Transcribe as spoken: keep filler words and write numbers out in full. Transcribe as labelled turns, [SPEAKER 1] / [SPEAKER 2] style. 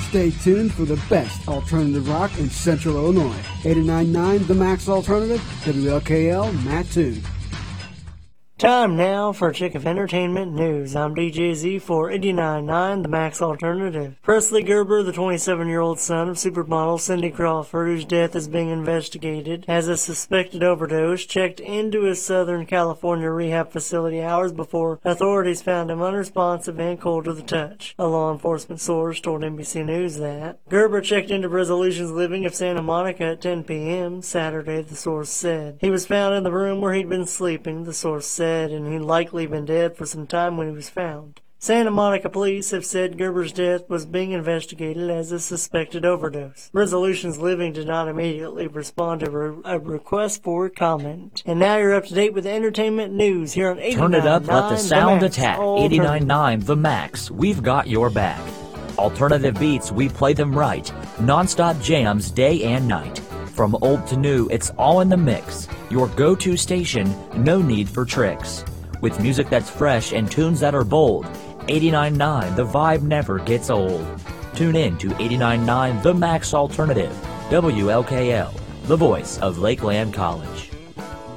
[SPEAKER 1] Stay tuned for the best alternative rock in Central Illinois. eighty-nine point nine The Max Alternative, W L K L, Mattoon.
[SPEAKER 2] Time now for a check of entertainment news. I'm D J Z for eighty-nine point nine The Max Alternative. Presley Gerber, the twenty-seven-year-old son of supermodel Cindy Crawford, whose death is being investigated as a suspected overdose, checked into his Southern California rehab facility hours before authorities found him unresponsive and cold to the touch. A law enforcement source told N B C News that Gerber checked into Resolutions Living of Santa Monica at ten p.m. Saturday, the source said. He was found in the room where he'd been sleeping, the source said, and he'd likely been dead for some time when he was found. Santa Monica police have said Gerber's death was being investigated as a suspected overdose. Resolutions Living did not immediately respond to re- a request for comment. And now you're up to date with entertainment news here on eighty-nine point nine
[SPEAKER 3] Turn it up, let the sound
[SPEAKER 2] The
[SPEAKER 3] attack.
[SPEAKER 2] Max
[SPEAKER 3] eighty-nine point nine The Max. We've got your back. Alternative beats, we play them right. Non-stop jams day and night. From old to new, it's all in the mix. Your go-to station, no need for tricks. With music that's fresh and tunes that are bold, eighty-nine point nine, the vibe never gets old. Tune in to eighty-nine point nine The Max Alternative, W L K L, the voice of Lakeland College.